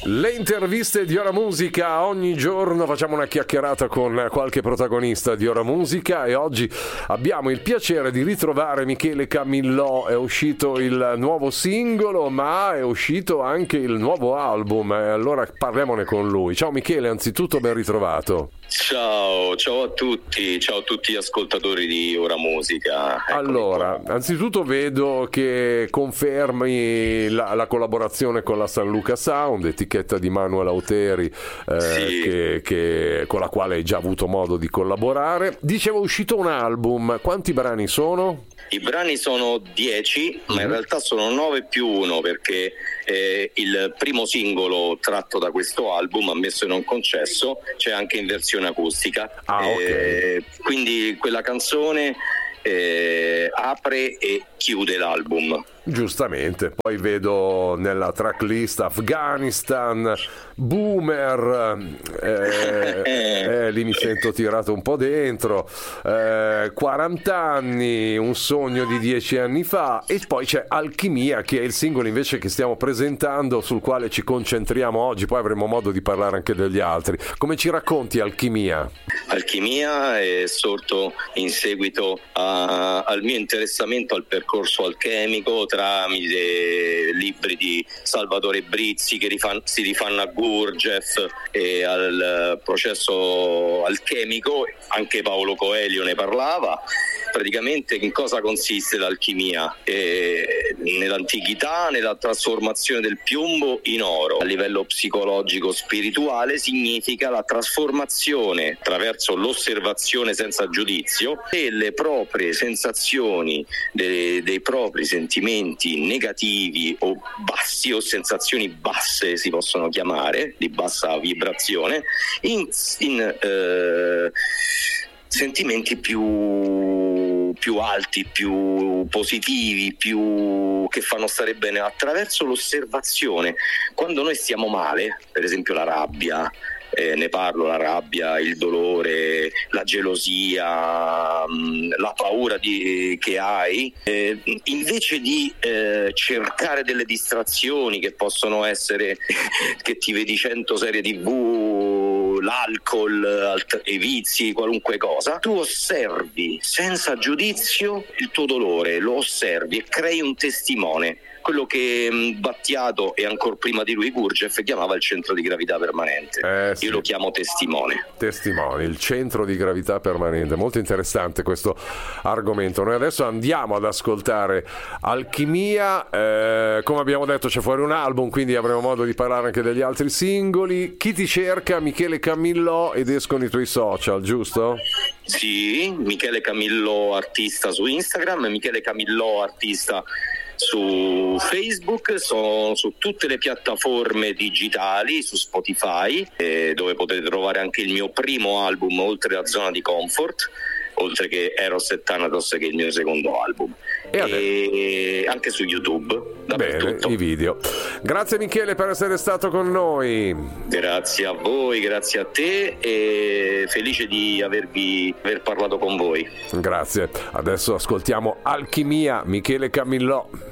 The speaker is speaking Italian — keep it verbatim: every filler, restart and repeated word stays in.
Le interviste di Ora Musica, ogni giorno facciamo una chiacchierata con qualche protagonista di Ora Musica e oggi abbiamo il piacere di ritrovare Michele Camillò. È uscito il nuovo singolo, ma è uscito anche il nuovo album, e allora parliamone con lui. Ciao Michele, anzitutto ben ritrovato. Ciao, ciao a tutti, ciao a tutti gli ascoltatori di Ora Musica. Eccomi allora, qua. anzitutto vedo che confermi la, la collaborazione con la San Luca Sound, etichetta di Manuel Auteri, eh, Sì. che, che, con la quale hai già avuto modo di collaborare. Dicevo, è uscito un album, quanti brani sono? I brani sono dieci, ma in realtà sono nove più uno, perché eh, il primo singolo tratto da questo album, Ammesso e non concesso, c'è anche in versione acustica. Ah, ok. Eh, quindi quella canzone eh, apre e chiude l'album. Giustamente, poi vedo nella tracklist Afghanistan, Boomer, eh, eh, lì mi sento tirato un po' dentro, eh, quaranta anni, Un sogno di dieci anni fa, e poi c'è Alchimia, che è il singolo invece che stiamo presentando, sul quale ci concentriamo oggi, poi avremo modo di parlare anche degli altri. Come ci racconti Alchimia? Alchimia è sorto in seguito a, al mio interessamento al percorso alchemico tramite libri di Salvatore Brizzi che rifan, si rifanno a Gurdjieff e al processo alchemico. Anche Paolo Coelho ne parlava. Praticamente in cosa consiste l'alchimia? Eh, nell'antichità, nella trasformazione del piombo in oro. A livello psicologico spirituale significa la trasformazione attraverso l'osservazione senza giudizio delle proprie sensazioni, dei, dei propri sentimenti negativi o bassi, o sensazioni basse si possono chiamare, di bassa vibrazione, in, in eh, sentimenti più, più alti, più positivi, più che fanno stare bene attraverso l'osservazione. Quando noi stiamo male, per esempio la rabbia, eh, ne parlo, la rabbia, il dolore, la gelosia, mh, la paura di, che hai, eh, invece di eh, cercare delle distrazioni che possono essere che ti vedi cento serie tivù, l'alcol, i vizi, qualunque cosa, tu osservi senza giudizio il tuo dolore, lo osservi e crei un testimone, quello che Battiato e ancora prima di lui Gurdjieff chiamava il centro di gravità permanente. Eh, sì. Io lo chiamo testimone. Testimone, il centro di gravità permanente. Molto interessante questo argomento. Noi adesso andiamo ad ascoltare Alchimia, eh, come abbiamo detto c'è fuori un album, quindi avremo modo di parlare anche degli altri singoli. Chi ti cerca? Michele Camillò, ed escono i tuoi social, giusto? Sì, Michele Camillò artista su Instagram, Michele Camillò artista su Facebook, sono su tutte le piattaforme digitali, su Spotify, eh, dove potete trovare anche il mio primo album, Oltre la zona di comfort, oltre che Eros e Thanatos, che è il mio secondo album, e, e anche su YouTube, dappertutto. Bene, i video. Grazie Michele per essere stato con noi. Grazie a voi, grazie a te, e felice di avervi aver parlato con voi. Grazie. Adesso ascoltiamo Alchimia, Michele Camillò.